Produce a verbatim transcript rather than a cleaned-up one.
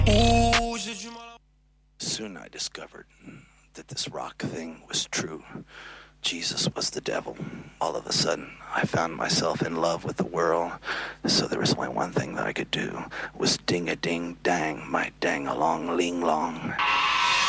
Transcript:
Soon I discovered that this rock thing was true. Jesus was the devil. All of a sudden, I found myself in love with the world. So there was only one thing that I could do, was ding-a-ding-dang, my dang-along-ling-long.